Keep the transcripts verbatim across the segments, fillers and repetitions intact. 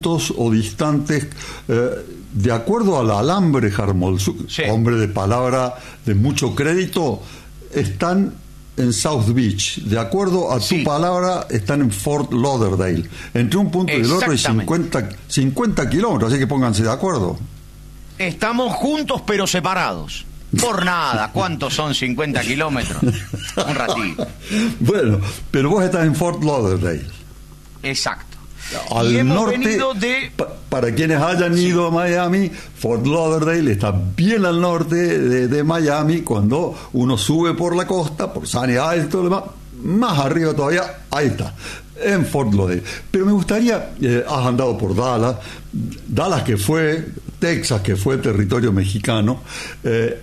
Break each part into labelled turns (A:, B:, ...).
A: remotos o distantes, eh, de acuerdo al alambre Jarmolzuk, sí. hombre de palabra de mucho crédito, están en South Beach. De acuerdo a sí. tu palabra, están en Fort Lauderdale. Entre un punto y el otro hay cincuenta, cincuenta kilómetros, así que pónganse de acuerdo.
B: Estamos juntos pero separados. Por nada, ¿cuántos son cincuenta kilómetros? Un ratito.
A: Bueno, pero vos estás en Fort Lauderdale.
B: Exacto.
A: Al
B: y hemos
A: norte,
B: venido de...
A: pa, para quienes hayan sí. ido a Miami, Fort Lauderdale está bien al norte de, de Miami. Cuando uno sube por la costa, por Sunny Isles, todo lo demás, más arriba todavía, ahí está, en Fort Lauderdale. Pero me gustaría, eh, has andado por Dallas, Dallas que fue, Texas que fue territorio mexicano, eh,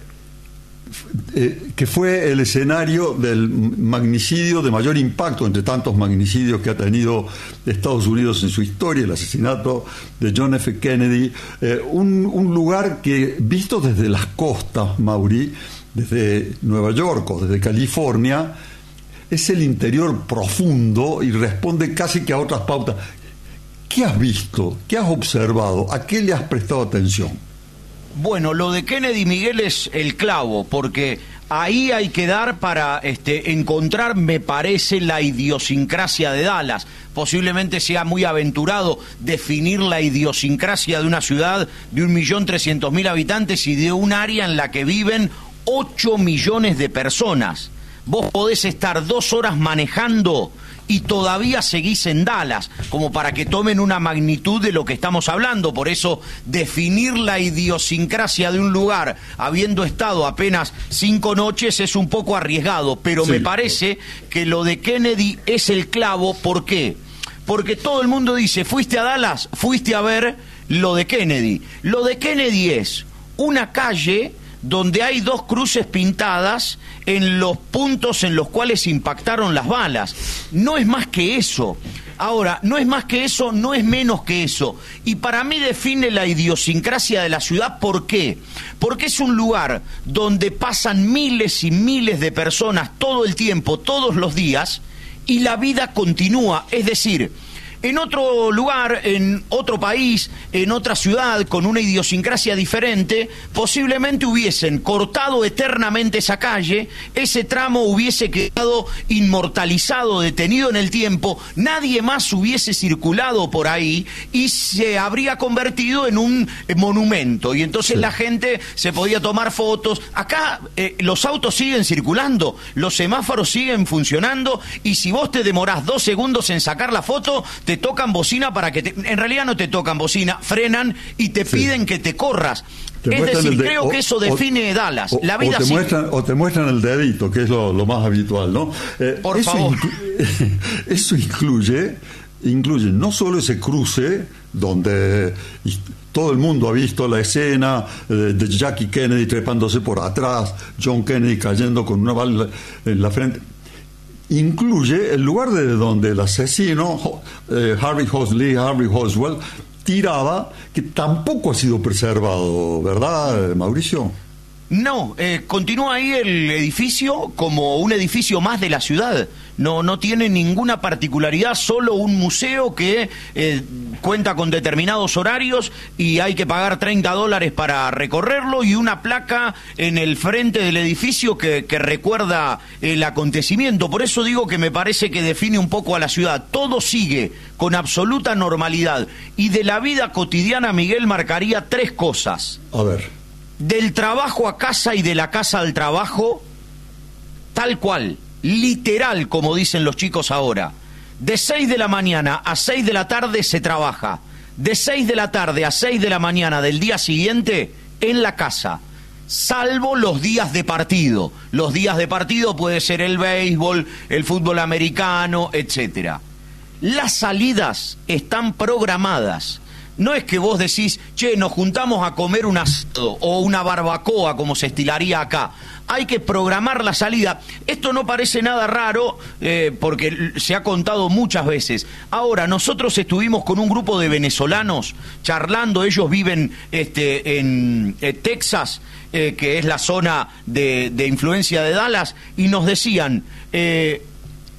A: Eh, que fue el escenario del magnicidio de mayor impacto entre tantos magnicidios que ha tenido Estados Unidos en su historia, el asesinato de John F. Kennedy, eh, un, un lugar que, visto desde las costas, Mauri, desde Nueva York o desde California, es el interior profundo y responde casi que a otras pautas. ¿Qué has visto? ¿Qué has observado? ¿A qué le has prestado atención?
B: Bueno, lo de Kennedy, Miguel, es el clavo, porque ahí hay que dar para este, encontrar, me parece, la idiosincrasia de Dallas. Posiblemente sea muy aventurado definir la idiosincrasia de una ciudad de un millón trescientos mil habitantes y de un área en la que viven ocho millones de personas. Vos podés estar dos horas manejando y todavía seguís en Dallas, como para que tomen una magnitud de lo que estamos hablando. Por eso, definir la idiosincrasia de un lugar habiendo estado apenas cinco noches es un poco arriesgado, pero sí. me parece que lo de Kennedy es el clavo. ¿Por qué? Porque todo el mundo dice, ¿fuiste a Dallas? Fuiste a ver lo de Kennedy. Lo de Kennedy es una calle donde hay dos cruces pintadas en los puntos en los cuales impactaron las balas. No es más que eso. Ahora, no es más que eso, no es menos que eso. Y para mí define la idiosincrasia de la ciudad. ¿Por qué? Porque es un lugar donde pasan miles y miles de personas todo el tiempo, todos los días, y la vida continúa. Es decir, en otro lugar, en otro país, en otra ciudad, con una idiosincrasia diferente, posiblemente hubiesen cortado eternamente esa calle, ese tramo hubiese quedado inmortalizado, detenido en el tiempo, nadie más hubiese circulado por ahí y se habría convertido en un monumento. Y entonces sí. la gente se podía tomar fotos. Acá eh, los autos siguen circulando, los semáforos siguen funcionando, y si vos te demorás dos segundos en sacar la foto, te Te tocan bocina para que te... En realidad no te tocan bocina, frenan y te sí. piden que te corras. Te es decir, de... creo o, que eso define o, Dallas.
A: O,
B: la vida
A: o, te muestran, o te muestran el dedito, que es lo, lo más habitual, ¿no? Eh,
B: Por
A: eso
B: favor.
A: Inclu... eso incluye, incluye no solo ese cruce donde todo el mundo ha visto la escena de Jackie Kennedy trepándose por atrás, John Kennedy cayendo con una bala en la frente. Incluye el lugar de donde el asesino eh, Harvey Hosley, Harvey Oswald, tiraba, que tampoco ha sido preservado, ¿verdad, Mauricio?
B: No, eh, continúa ahí el edificio como un edificio más de la ciudad. No, no tiene ninguna particularidad, solo un museo que eh, cuenta con determinados horarios y hay que pagar treinta dólares para recorrerlo, y una placa en el frente del edificio que, que recuerda el acontecimiento. Por eso digo que me parece que define un poco a la ciudad. Todo sigue con absoluta normalidad, y de la vida cotidiana, Miguel, marcaría tres cosas.
A: A ver.
B: Del trabajo a casa y de la casa al trabajo, tal cual, literal, como dicen los chicos ahora. De seis de la mañana a seis de la tarde se trabaja. De seis de la tarde a seis de la mañana del día siguiente, en la casa. Salvo los días de partido. Los días de partido puede ser el béisbol, el fútbol americano, etcétera. Las salidas están programadas. No es que vos decís, che, nos juntamos a comer un asado o una barbacoa, como se estilaría acá. Hay que programar la salida. Esto no parece nada raro, eh, porque se ha contado muchas veces. Ahora, nosotros estuvimos con un grupo de venezolanos charlando. Ellos viven este, en eh, Texas, eh, que es la zona de, de influencia de Dallas, y nos decían... Eh,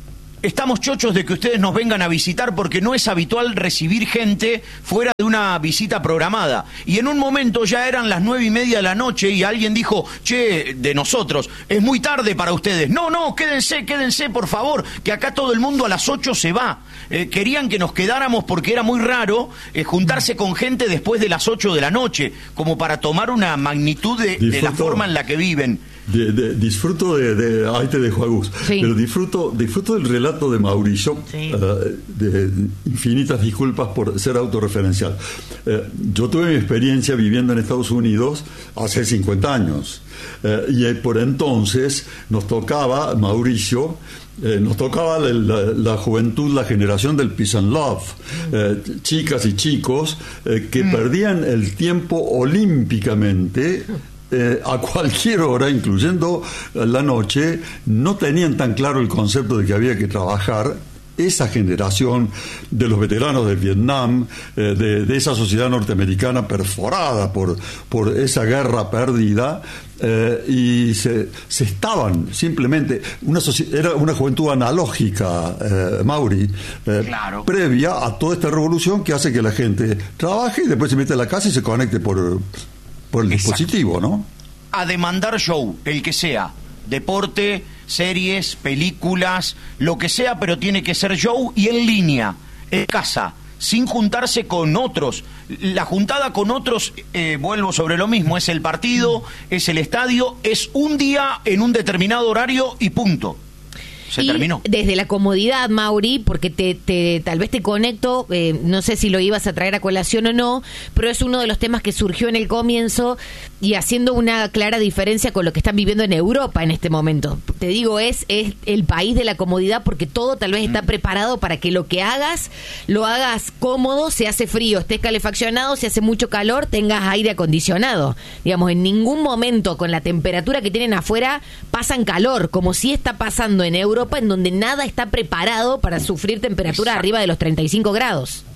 B: estamos chochos de que ustedes nos vengan a visitar porque no es habitual recibir gente fuera de una visita programada. Y en un momento ya eran las nueve y media de la noche y alguien dijo, che, de nosotros, es muy tarde para ustedes. No, no, quédense, quédense, por favor, que acá todo el mundo a las ocho se va. Eh, querían que nos quedáramos porque era muy raro eh, juntarse con gente después de las ocho de la noche, como para tomar una magnitud de, de la forma en la que viven.
A: De, de, disfruto de, de ahí te dejo, Agus, sí. Pero disfruto disfruto del relato de Mauricio, sí. uh, de, infinitas disculpas por ser autorreferencial. Uh, yo tuve mi experiencia viviendo en Estados Unidos hace cincuenta años, uh, y por entonces nos tocaba, Mauricio, Eh, nos tocaba la, la, la juventud, la generación del peace and love, eh, chicas y chicos eh, que mm. perdían el tiempo olímpicamente eh, a cualquier hora, incluyendo la noche. No tenían tan claro el concepto de que había que trabajar. Esa generación de los veteranos de Vietnam, eh, de, de esa sociedad norteamericana perforada por, por esa guerra perdida, eh, y se, se estaban simplemente, una era una juventud analógica, eh, Mauri, eh, claro. previa a toda esta revolución que hace que la gente trabaje y después se mete a la casa y se conecte por, por el Exacto. dispositivo, ¿no?
B: A demandar show, el que sea, deporte, series, películas, lo que sea, pero tiene que ser show y en línea, en casa, sin juntarse con otros. La juntada con otros, eh, vuelvo sobre lo mismo, es el partido, es el estadio, es un día en un determinado horario y punto. Se
C: y
B: terminó.
C: Desde la comodidad, Mauri, porque te, te tal vez te conecto, eh, no sé si lo ibas a traer a colación o no, pero es uno de los temas que surgió en el comienzo y haciendo una clara diferencia con lo que están viviendo en Europa en este momento. Te digo, es, es el país de la comodidad porque todo tal vez está mm. preparado para que lo que hagas, lo hagas cómodo, se hace frío, estés calefaccionado, se hace mucho calor, tengas aire acondicionado. Digamos, en ningún momento con la temperatura que tienen afuera pasan calor, como si está pasando en Europa, en donde nada está preparado para sufrir temperaturas Exacto. arriba de los treinta y cinco grados.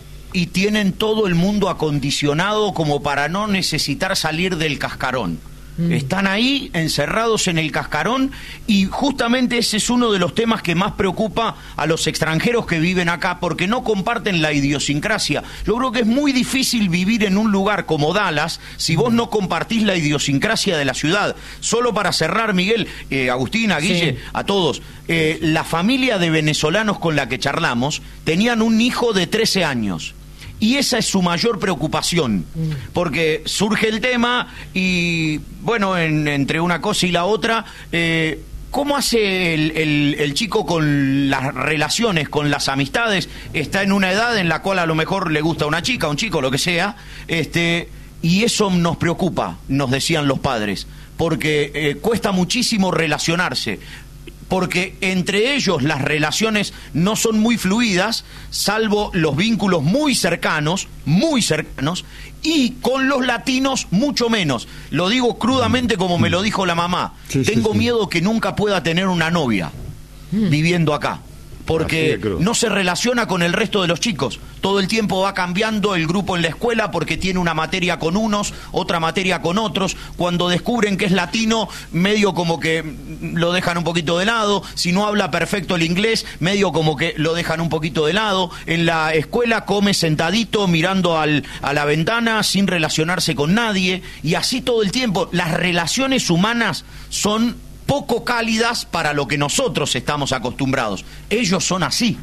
B: Y tienen todo el mundo acondicionado como para no necesitar salir del cascarón. Mm. Están ahí encerrados en el cascarón y justamente ese es uno de los temas que más preocupa a los extranjeros que viven acá porque no comparten la idiosincrasia. Yo creo que es muy difícil vivir en un lugar como Dallas si vos no compartís la idiosincrasia de la ciudad. Solo para cerrar, Miguel, eh, Agustina, Guille, sí. a todos, eh, la familia de venezolanos con la que charlamos tenían un hijo de trece años. Y esa es su mayor preocupación, porque surge el tema y, bueno, en, entre una cosa y la otra, eh, ¿cómo hace el, el, el chico con las relaciones, con las amistades? Está en una edad en la cual a lo mejor le gusta una chica, un chico, lo que sea, este, y eso nos preocupa, nos decían los padres, porque eh, cuesta muchísimo relacionarse. Porque entre ellos las relaciones no son muy fluidas, salvo los vínculos muy cercanos, muy cercanos, y con los latinos mucho menos. Lo digo crudamente como me lo dijo la mamá. Sí, Tengo sí, sí. miedo que nunca pueda tener una novia mm. viviendo acá. Porque no se relaciona con el resto de los chicos. Todo el tiempo va cambiando el grupo en la escuela porque tiene una materia con unos, otra materia con otros. Cuando descubren que es latino, medio como que lo dejan un poquito de lado. Si no habla perfecto el inglés, medio como que lo dejan un poquito de lado. En la escuela come sentadito, mirando al, a la ventana, sin relacionarse con nadie. Y así todo el tiempo. Las relaciones humanas son poco cálidas para lo que nosotros estamos acostumbrados. Ellos son así.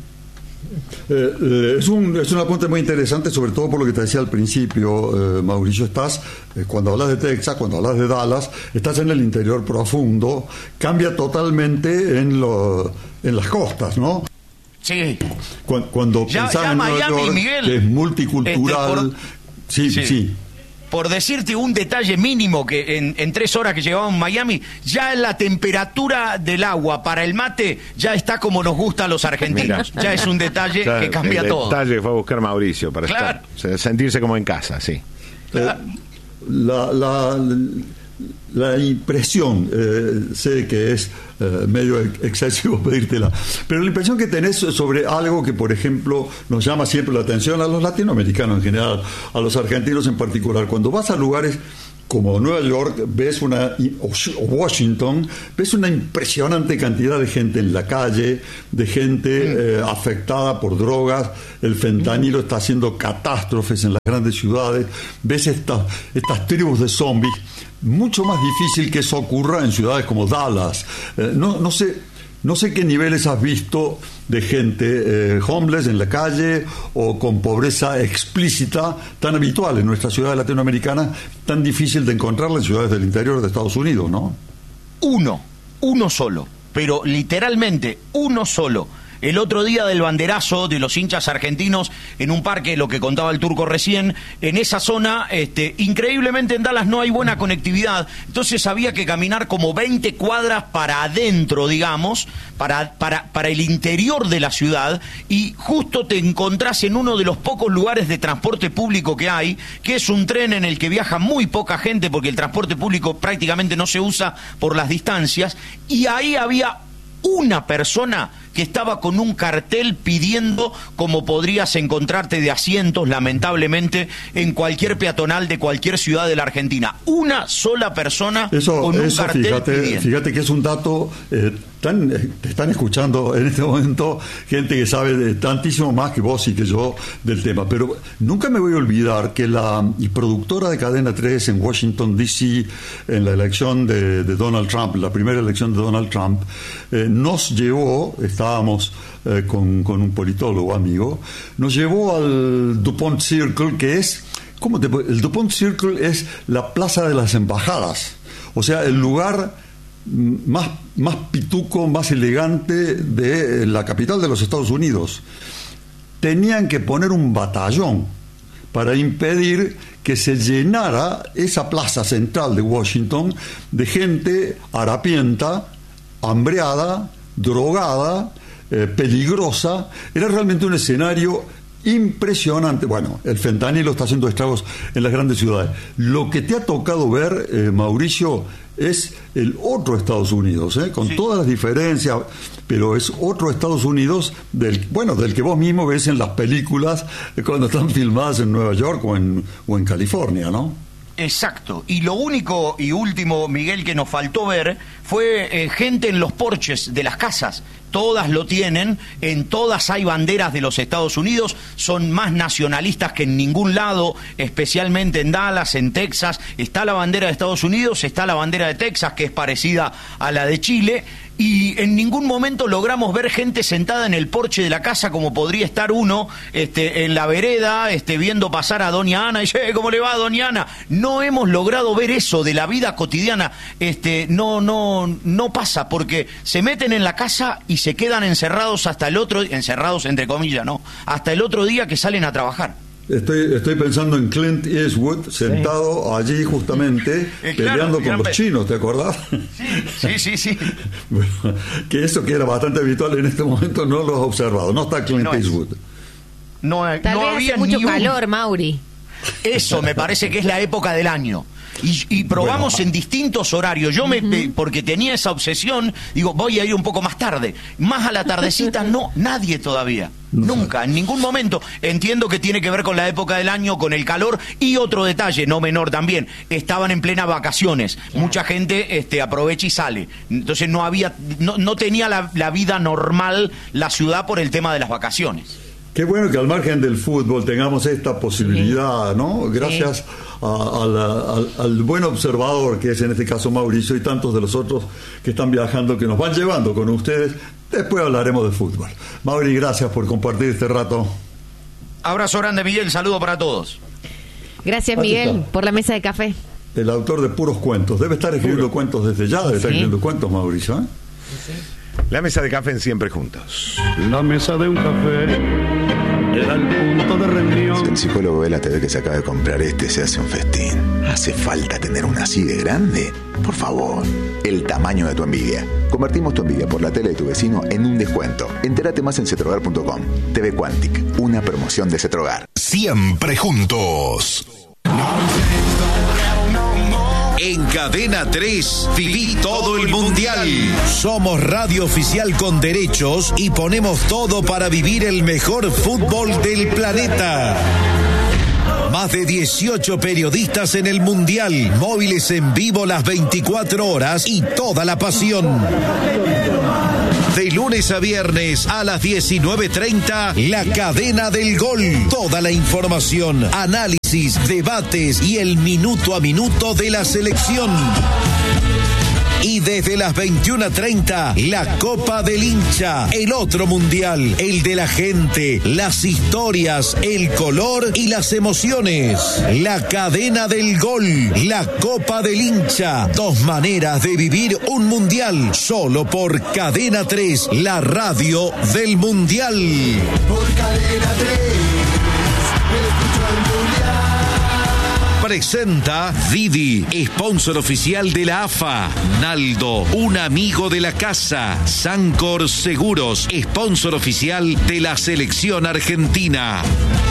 A: Eh, eh, es, un, es un apunte muy interesante, sobre todo por lo que te decía al principio, eh, Mauricio. Estás, eh, cuando hablas de Texas, cuando hablas de Dallas, estás en el interior profundo, cambia totalmente en, lo, en las costas, ¿no?
B: Sí.
A: Cuando, cuando
B: ya,
A: pensás
B: ya
A: en
B: Miami,
A: Nueva York,
B: Miguel,
A: que es multicultural.
B: Este, por...
A: sí, sí. sí.
B: Por decirte un detalle mínimo, que en, en tres horas que llevamos en Miami, ya la temperatura del agua para el mate ya está como nos gusta a los argentinos. Ya es un detalle ya, que cambia
D: el
B: todo.
D: El detalle fue a buscar Mauricio para
B: claro.
D: estar, sentirse como en casa, sí.
B: Claro.
A: Eh, la, la, la impresión, eh, sé que es eh, medio excesivo pedírtela, pero la impresión que tenés sobre algo que, por ejemplo, nos llama siempre la atención a los latinoamericanos en general, a los argentinos en particular, cuando vas a lugares como Nueva York, ves una, o Washington, ves una impresionante cantidad de gente en la calle, de gente eh, afectada por drogas, el fentanilo está haciendo catástrofes en las grandes ciudades, ves estas, estas tribus de zombies, mucho más difícil que eso ocurra en ciudades como Dallas. Eh, no, no sé... No sé qué niveles has visto de gente eh, homeless en la calle o con pobreza explícita tan habitual en nuestras ciudades latinoamericanas, tan difícil de encontrarla en ciudades del interior de Estados Unidos, ¿no?
B: Uno, uno solo, pero literalmente uno solo. El otro día del banderazo de los hinchas argentinos en un parque, lo que contaba el Turco recién, en esa zona, este, increíblemente en Dallas no hay buena conectividad, entonces había que caminar como veinte cuadras para adentro, digamos, para, para, para el interior de la ciudad, y justo te encontrás en uno de los pocos lugares de transporte público que hay, que es un tren en el que viaja muy poca gente, porque el transporte público prácticamente no se usa por las distancias, y ahí había una persona que estaba con un cartel pidiendo, como podrías encontrarte de asientos, lamentablemente, en cualquier peatonal de cualquier ciudad de la Argentina. Una sola persona
A: eso,
B: con un
A: eso,
B: cartel
A: fíjate,
B: pidiendo.
A: Fíjate que es un dato... Eh, tan, te están escuchando en este momento gente que sabe de tantísimo más que vos y que yo del tema, pero nunca me voy a olvidar que la productora de Cadena tres en Washington D C, en la elección de, de Donald Trump, la primera elección de Donald Trump, eh, nos llevó, estábamos eh, con, con un politólogo amigo, nos llevó al DuPont Circle, que es, ¿cómo te, el DuPont Circle es la plaza de las embajadas, o sea, el lugar más, más pituco, más elegante de la capital de los Estados Unidos. Tenían que poner un batallón para impedir que se llenara esa plaza central de Washington de gente harapienta, hambreada, drogada, eh, peligrosa. Era realmente un escenario impresionante. Bueno, el fentanilo está haciendo estragos en las grandes ciudades. Lo que te ha tocado ver, eh, Mauricio, es el otro Estados Unidos, ¿eh? Con sí, todas las diferencias, pero es otro Estados Unidos del, bueno, del que vos mismo ves en las películas eh, cuando están filmadas en Nueva York o en, o en California, ¿no?
B: Exacto, y lo único y último, Miguel, que nos faltó ver fue eh, gente en los porches de las casas. Todas lo tienen, en todas hay banderas de los Estados Unidos, son más nacionalistas que en ningún lado, especialmente en Dallas, en Texas. Está la bandera de Estados Unidos, está la bandera de Texas, que es parecida a la de Chile, y en ningún momento logramos ver gente sentada en el porche de la casa como podría estar uno este, en la vereda este, viendo pasar a Doña Ana y dice, ¿cómo le va, Doña Ana? No hemos logrado ver eso de la vida cotidiana, este, no, no, no pasa, porque se meten en la casa y se quedan encerrados hasta el otro, encerrados entre comillas, ¿no? Hasta el otro día que salen a trabajar.
A: Estoy, estoy pensando en Clint Eastwood sentado sí. allí justamente eh, peleando claro, con los chinos, ¿te acordás?
B: Sí, sí, sí, sí.
A: Bueno, que eso que era bastante habitual en este momento no lo has observado. No está Clint no Eastwood.
B: No,
C: Tal
B: no
C: vez
B: había
C: hace mucho
B: ni un...
C: calor, Mauri.
B: Eso me parece que es la época del año. Y, y probamos bueno, en distintos horarios. Yo me, uh-huh. porque tenía esa obsesión, digo, voy a ir un poco más tarde. Más a la tardecita, no, nadie todavía. No Nunca, sé. En ningún momento. Entiendo que tiene que ver con la época del año, con el calor. Y otro detalle, no menor también, estaban en plena vacaciones. Yeah. Mucha gente este, aprovecha y sale. Entonces no había, no, no tenía la, la vida normal la ciudad por el tema de las vacaciones.
A: Qué bueno que al margen del fútbol tengamos esta posibilidad, sí. ¿no? Gracias sí. a, a la, al, al buen observador que es en este caso Mauricio y tantos de los otros que están viajando, que nos van llevando con ustedes. Después hablaremos de fútbol. Mauri, gracias por compartir este rato.
B: Abrazo grande, Miguel. Saludo para todos.
C: Gracias, Miguel, por la mesa de café.
A: El autor de puros cuentos. Debe estar escribiendo Puro. cuentos desde ya. Debe sí. estar escribiendo cuentos, Mauricio, ¿eh?
D: Sí. La mesa de café en Siempre Juntos.
E: La mesa de un café era el punto de reunión.
F: Si el psicólogo ve la T V que se acaba de comprar este, se hace un festín. ¿Hace falta tener una así de grande? Por favor, el tamaño de tu envidia. Convertimos tu envidia por la tele de tu vecino en un descuento. Entérate más en cetrogar punto com. T V Quantic, una promoción de Cetrogar.
G: Siempre juntos. En Cadena tres, viví todo el mundial. Somos radio oficial con derechos y ponemos todo para vivir el mejor fútbol del planeta. Más de dieciocho periodistas en el Mundial, móviles en vivo las veinticuatro horas y toda la pasión. De lunes a viernes a las diecinueve treinta, La Cadena del Gol. Toda la información, análisis, debates y el minuto a minuto de la selección. Y desde las veintiuna treinta, la Copa del Hincha, el otro mundial, el de la gente, las historias, el color y las emociones. La Cadena del Gol, la Copa del Hincha, dos maneras de vivir un mundial, solo por Cadena tres, la radio del mundial.
H: Por Cadena tres, escucho el mundial.
G: Presenta Didi, sponsor oficial de la A F A. Naldo, un amigo de la casa. Sancor Seguros, sponsor oficial de la selección argentina.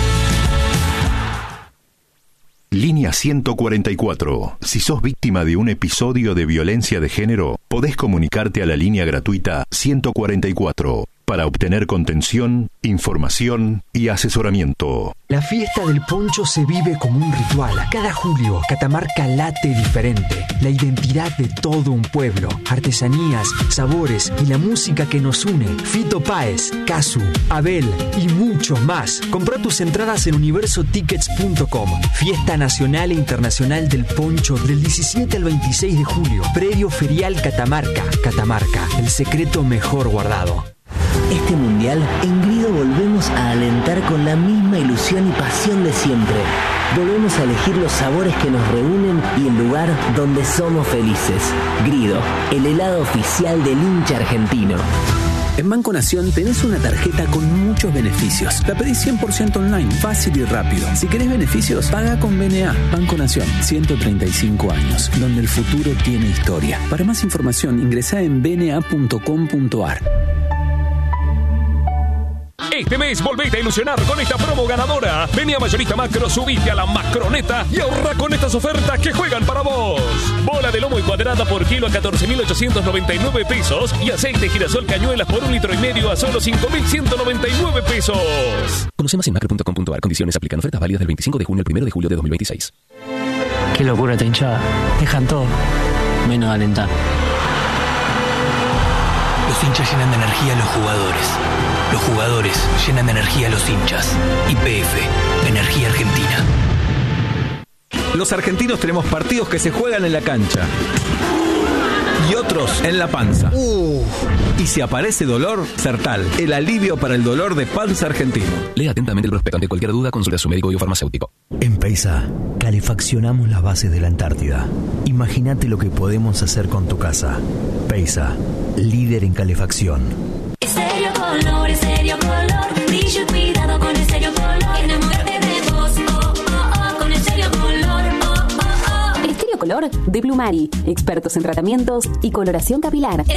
I: Línea ciento cuarenta y cuatro. Si sos víctima de un episodio de violencia de género, podés comunicarte a la línea gratuita ciento cuarenta y cuatro para obtener contención, información y asesoramiento.
J: La fiesta del poncho se vive como un ritual. Cada julio, Catamarca late diferente. La identidad de todo un pueblo, artesanías, sabores y la música que nos une. Fito Páez, Casu, Abel y muchos más. Comprá tus entradas en universo tickets punto com. Fiesta nacional e internacional del poncho del diecisiete al veintiséis de julio. Predio Ferial Catamarca. Catamarca, el secreto mejor guardado.
K: Este mundial, en Grido volvemos a alentar con la misma ilusión y pasión de siempre. Volvemos a elegir los sabores que nos reúnen y el lugar donde somos felices. Grido, el helado oficial del hincha argentino.
L: En Banco Nación tenés una tarjeta con muchos beneficios. La pedís cien por ciento online, fácil y rápido. Si querés beneficios, paga con B N A. Banco Nación, ciento treinta y cinco años, donde el futuro tiene historia. Para más información, ingresá en b n a punto com punto a r.
M: Este mes volvete a ilusionar con esta promo ganadora. Vení a Mayorista Macro, subite a la Macroneta y ahorra con estas ofertas que juegan para vos. Bola de lomo y cuadrada por kilo a catorce mil ochocientos noventa y nueve pesos y aceite girasol cañuelas por un litro y medio a solo cinco mil ciento noventa y nueve pesos.
L: Conoce más en macro punto com punto a r. Condiciones aplican. Ofertas válidas del veinticinco de junio al primero de julio de dos mil veintiséis.
N: Qué locura esta hinchada. Dejan todo, menos alentar.
O: Los hinchas llenan de energía a los jugadores. Los jugadores llenan de energía a los hinchas. Y P F, Energía Argentina.
P: Los argentinos tenemos partidos que se juegan en la cancha y otros en la panza. Uh. Y si aparece dolor, Sertal, el alivio para el dolor de panza argentino.
L: Lea atentamente el prospecto. Ante cualquier duda, consulte a su médico y o farmacéutico.
Q: En Peisa, calefaccionamos las bases de la Antártida. Imagínate lo que podemos hacer con tu casa. Peisa, líder en calefacción.
R: Estéreo Color, Estéreo Color, brillo y cuidado con Estéreo Color. Enamórate de vos, oh, oh, oh, con Estéreo Color, oh, oh, oh.
S: Estéreo Color de Plumari, expertos en tratamientos y coloración capilar.